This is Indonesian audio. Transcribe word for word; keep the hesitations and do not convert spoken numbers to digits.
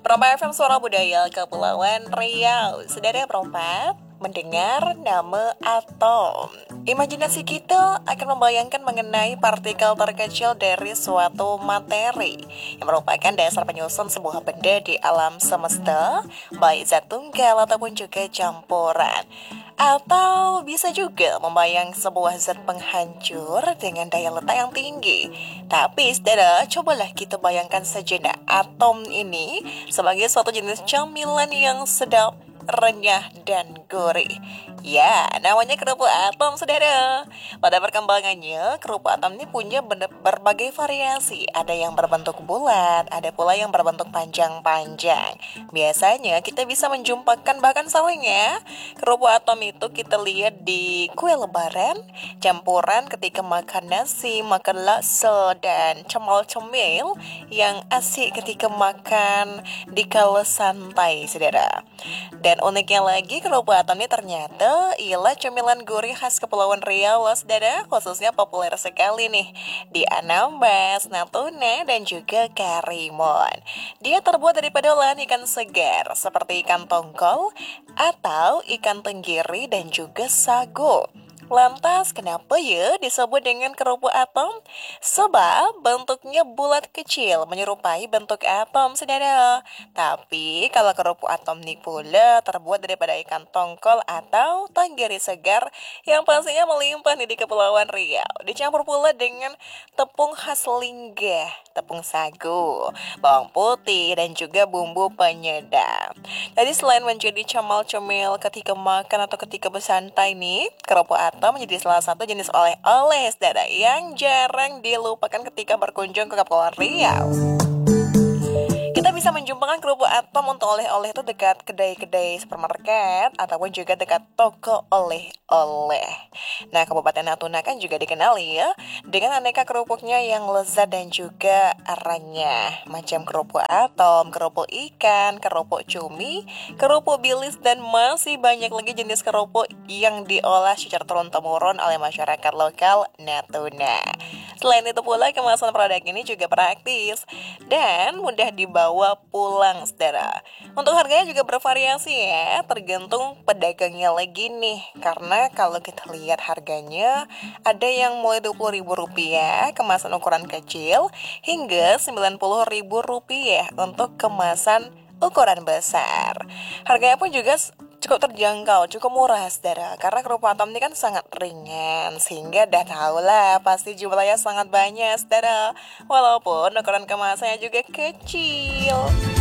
Perompak F M Suara Budaya Kepulauan Riau. Saudara perompak mendengar nama atom, imajinasi kita akan membayangkan mengenai partikel terkecil dari suatu materi yang merupakan dasar penyusun sebuah benda di alam semesta, baik zat tunggal ataupun juga campuran. Atau bisa juga membayang sebuah zat penghancur dengan daya letak yang tinggi. Tapi saudara, cobalah kita bayangkan sejenak atom ini sebagai suatu jenis camilan yang sedap, renyah, dan gurih. Ya, namanya kerupuk atom, saudara. Pada perkembangannya, kerupuk atom ini punya berbagai variasi. Ada yang berbentuk bulat, ada pula yang berbentuk panjang-panjang. Biasanya kita bisa menjumpakan bahkan salingnya. Kerupuk atom itu kita lihat di kue lebaran, campuran ketika makan nasi, makan laksa, dan cemal-cemil yang asik ketika makan di kala santai, saudara. Dan uniknya lagi, kerupuk atom ini ternyata ialah cemilan gurih khas Kepulauan Riau, saudara, khususnya populer sekali nih di Anambas, Natuna, dan juga Karimun. Dia terbuat daripada olahan ikan segar seperti ikan tongkol atau ikan tenggiri dan juga sago. Lantas kenapa ya disebut dengan kerupuk atom? Sebab bentuknya bulat kecil menyerupai bentuk atom, saudara. Tapi kalau kerupuk atom ini pula terbuat daripada ikan tongkol atau tenggiri segar yang pastinya melimpah nih di Kepulauan Riau. Dicampur pula dengan tepung khas Linggah, tepung sagu, bawang putih, dan juga bumbu penyedap. Jadi selain menjadi camal cemil ketika makan atau ketika bersantai nih, kerupuk atom atau menjadi salah satu jenis oleh-oleh saudara yang jarang dilupakan ketika berkunjung ke Kepulauan Riau. Kita bisa menjumpakan kerupuk atom untuk oleh-oleh itu dekat kedai-kedai supermarket ataupun juga dekat toko oleh-oleh. Nah, Kabupaten Natuna kan juga dikenali ya dengan aneka kerupuknya yang lezat dan juga renyah. Macam kerupuk atom, kerupuk ikan, kerupuk cumi, kerupuk bilis, dan masih banyak lagi jenis kerupuk yang diolah secara turun-temurun oleh masyarakat lokal Natuna. Selain itu pula, kemasan produk ini juga praktis dan mudah dibawa pulang, saudara. Untuk harganya juga bervariasi ya, tergantung pedagangnya lagi nih. Karena kalau kita lihat harganya, ada yang mulai dua puluh ribu rupiah kemasan ukuran kecil hingga sembilan puluh ribu rupiah untuk kemasan ukuran besar. Harganya pun juga cukup terjangkau, cukup murah, saudara. Karena kerupuk atom ini kan sangat ringan, sehingga dah tahu lah pasti jumlahnya sangat banyak, saudara. Walaupun ukuran kemasannya juga kecil.